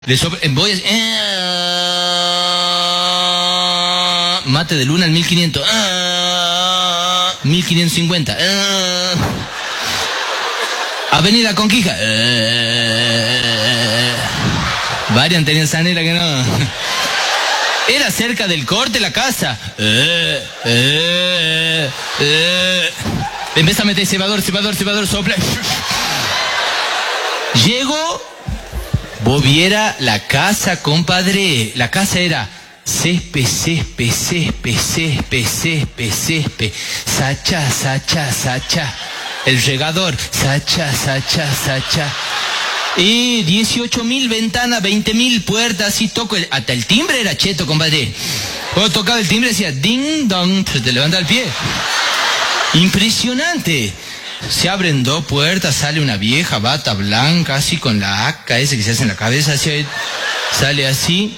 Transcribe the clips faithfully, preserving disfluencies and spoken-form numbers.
Le sopla, voy a... Eh, mate de luna al mil quinientos. Eh, mil quinientos cincuenta. Eh, Avenida Conquija. Eh, varian tenían sanera que no. Era cerca del corte la casa. Eh, eh, eh. Empieza a meter cebador, cebador, cebador, sopla. Llego... Vos viera la casa, compadre. La casa era césped, césped, césped, césped, césped, césped. Sacha, sacha, sacha. El regador. Sacha, sacha, sacha. Y dieciocho mil ventanas, veinte mil puertas. Y toco. El, hasta el timbre era cheto, compadre. Cuando tocaba el timbre decía ding dong. Se te levanta el pie. Impresionante. Se abren dos puertas, sale una vieja bata blanca, así con la aca ese que se hace en la cabeza, así, sale así.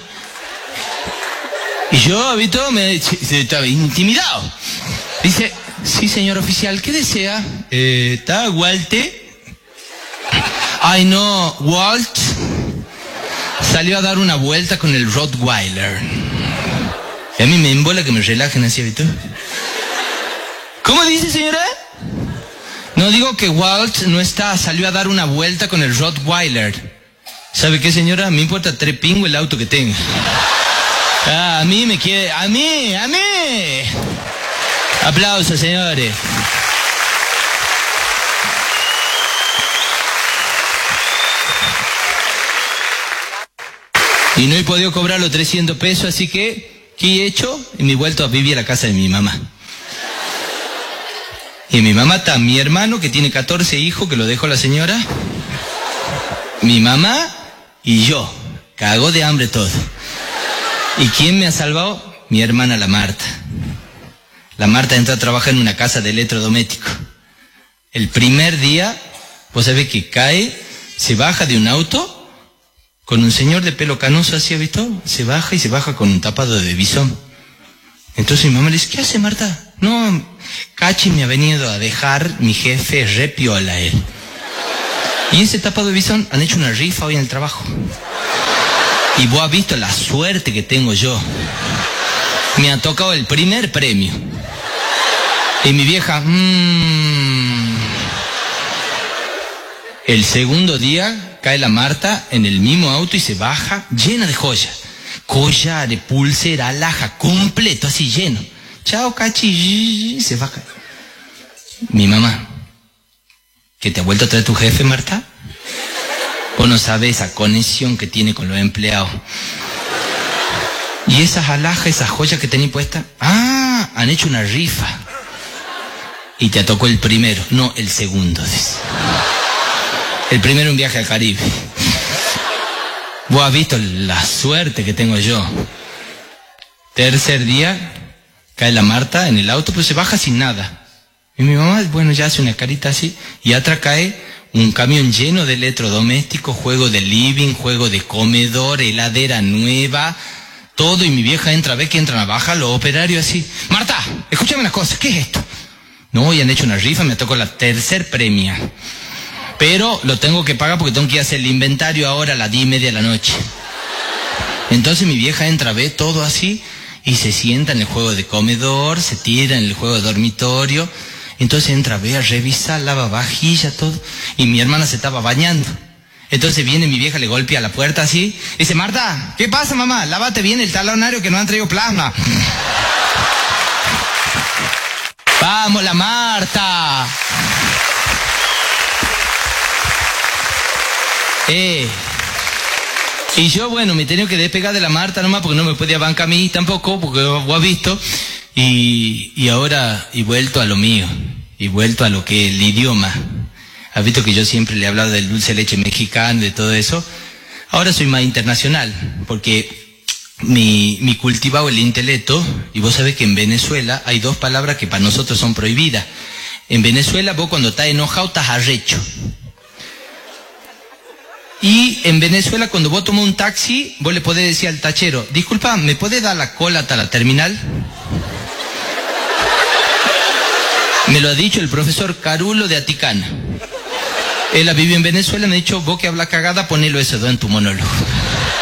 Y yo, ¿viste? Me estaba intimidado. Dice, sí, señor oficial, ¿qué desea? Eh, ¿Está Walter? Ay, no, Walt salió a dar una vuelta con el Rottweiler. Y a mí me embola que me relajen así, ¿viste? ¿Cómo dice, señora? No, digo que Walt no está, salió a dar una vuelta con el Rottweiler. ¿Sabe qué, señora? Me importa tres pingos el auto que tenga. Ah, a mí me quiere... ¡A mí! ¡A mí! Aplausos, señores. Y no he podido cobrar los trescientos pesos, así que... ¿Qué he hecho? Y me he vuelto a vivir a la casa de mi mamá. Y mi mamá está, mi hermano que tiene catorce hijos, que lo dejó la señora, mi mamá y yo. Cagó de hambre todo. ¿Y quién me ha salvado? Mi hermana la Marta. La Marta entra a trabajar en una casa de electrodoméstico. El primer día, vos sabés que cae, se baja de un auto con un señor de pelo canoso, así, ¿has visto? Se baja y se baja con un tapado de bisón. Entonces mi mamá le dice, ¿qué hace, Marta? No, Cachi me ha venido a dejar mi jefe re piola él. Y ese tapado de bisón han hecho una rifa hoy en el trabajo. Y vos has visto la suerte que tengo yo. Me ha tocado el primer premio. Y mi vieja, mmm. El segundo día cae la Marta en el mismo auto y se baja llena de joyas. Collares, pulsera, alhaja, completo, así lleno. Chao, Cachi, se baja. Mi mamá, ¿que te ha vuelto a traer tu jefe, Marta? Vos no sabés esa conexión que tiene con los empleados. Y esas alhajas, esas joyas que tenés puestas, ah, han hecho una rifa. Y te tocó el primero, no el segundo. El primero un viaje al Caribe. Vos has visto la suerte que tengo yo. Tercer día, cae la Marta en el auto, pero se baja sin nada. Y mi mamá, bueno, ya hace una carita así. Y atrás cae un camión lleno de electrodomésticos, juego de living, juego de comedor, heladera nueva, todo. Y mi vieja entra, ve que entran a bajar los operarios así. Marta, escúchame una cosa, ¿qué es esto? No, ya han hecho una rifa, me tocó la tercer premia. Pero lo tengo que pagar porque tengo que ir a hacer el inventario ahora a las diez y media de la noche. Entonces mi vieja entra, ve todo así y se sienta en el juego de comedor, se tira en el juego de dormitorio. Entonces entra, ve a revisar, lava vajilla, todo. Y mi hermana se estaba bañando. Entonces viene mi vieja, le golpea la puerta así. Dice, Marta, ¿qué pasa, mamá? Lávate bien el talonario que no han traído plasma. ¡Vamos, la Marta! Eh, y yo, bueno, me he tenido que despegar de la Marta nomás porque no me podía bancar a mí tampoco, porque vos has visto. Y, y ahora he vuelto a lo mío, he vuelto a lo que es el idioma. Has visto que yo siempre le he hablado del dulce de leche mexicano, de todo eso. Ahora soy más internacional, porque mi, mi cultivado el intelecto, y vos sabés que en Venezuela hay dos palabras que para nosotros son prohibidas. En Venezuela vos cuando estás enojado estás arrecho. Y en Venezuela, cuando vos tomás un taxi, vos le podés decir al tachero, disculpa, ¿me podés dar la cola hasta la terminal? Me lo ha dicho el profesor Carulo de Aticana. Él ha vivido en Venezuela, me ha dicho, vos que habla cagada, ponelo eso en tu monólogo.